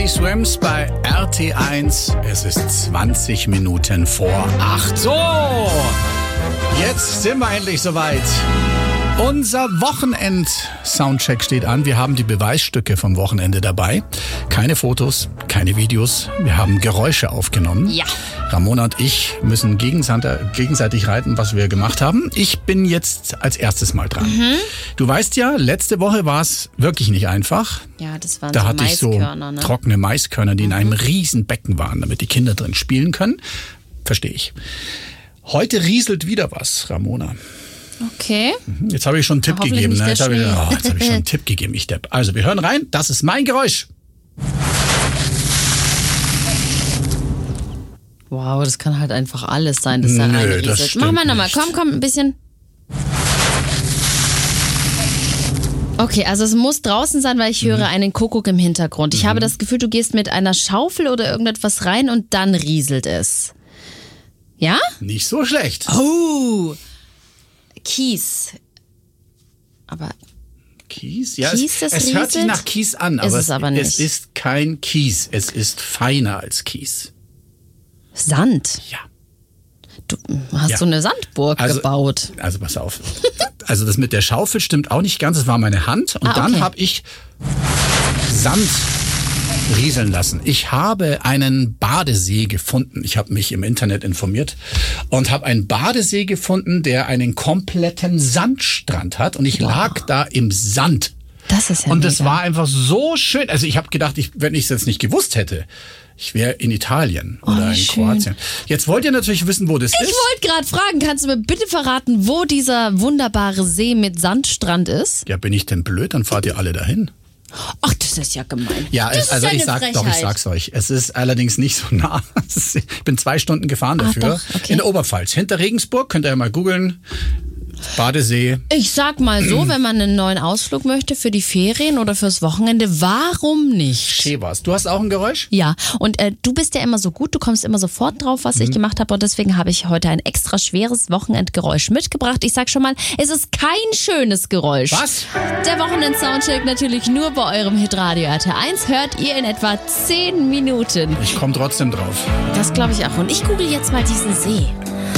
Swims bei RT1. Es ist 20 Minuten vor 8. So, jetzt sind wir endlich soweit. Unser Wochenend-Soundcheck steht an. Wir haben die Beweisstücke vom Wochenende dabei. Keine Fotos, keine Videos. Wir haben Geräusche aufgenommen. Ja. Ramona und ich müssen gegenseitig reiten, was wir gemacht haben. Ich bin jetzt als erstes mal dran. Du weißt ja, letzte Woche war es wirklich nicht einfach. Ja, das waren Da so hatte ich so Maiskörner, ne? trockene Maiskörner, die in einem riesen Becken waren, damit die Kinder drin spielen können. Verstehe ich. Heute rieselt wieder was, Ramona. Okay. Jetzt habe ich schon einen Tipp Hoffentlich gegeben. nicht Ne? der Jetzt habe Schnee. ich schon einen Tipp gegeben, ich Depp. Also, wir hören rein. Das ist mein Geräusch. Wow, das kann halt einfach alles sein, dass da Nö, reinrieselt. das Mach stimmt mal nochmal. nicht. Komm, ein bisschen. Okay, also es muss draußen sein, weil ich höre einen Kuckuck im Hintergrund. Ich habe das Gefühl, du gehst mit einer Schaufel oder irgendetwas rein und dann rieselt es. Ja? Nicht so schlecht. Oh! Kies. Aber Kies? Ja, Kies, das es hört sich rieselt? nach Kies an, Ist aber es aber nicht. es ist kein Kies. Es ist feiner als Kies. Sand. Ja. Du hast Ja. so eine Sandburg gebaut. Also pass auf. Also das mit der Schaufel stimmt auch nicht ganz. Es war meine Hand und dann okay. habe ich Sand rieseln lassen. Ich habe einen Badesee gefunden. Ich habe mich im Internet informiert und habe einen Badesee gefunden, der einen kompletten Sandstrand hat und ich lag da im Sand. Das ist ja Und mega. das war einfach so schön. Also ich habe gedacht, wenn ich es jetzt nicht gewusst hätte, ich wäre in Italien oder in schön. Kroatien. Jetzt wollt ihr natürlich wissen, wo das Ich ist. wollte gerade fragen, kannst du mir bitte verraten, wo dieser wunderbare See mit Sandstrand ist? Ja, bin ich denn blöd? Dann fahrt ihr alle dahin. Ach, das ist ja gemein. Ja, das also ist ich sag's euch. Es ist allerdings nicht so nah. Ich bin 2 Stunden gefahren dafür. doch, okay. In der Oberpfalz. Hinter Regensburg, könnt ihr ja mal googeln. Badesee. Ich sag mal so, wenn man einen neuen Ausflug möchte für die Ferien oder fürs Wochenende, warum nicht? Schön war's. Du hast auch ein Geräusch? Ja, und du bist ja immer so gut, du kommst immer sofort drauf, was ich gemacht habe und deswegen habe ich heute ein extra schweres Wochenendgeräusch mitgebracht. Ich sag schon mal, es ist kein schönes Geräusch. Was? Der Wochenend-Soundcheck natürlich nur bei eurem Hitradio RT1 hört ihr in etwa 10 Minuten. Ich komme trotzdem drauf. Das glaube ich auch. Und ich google jetzt mal diesen See.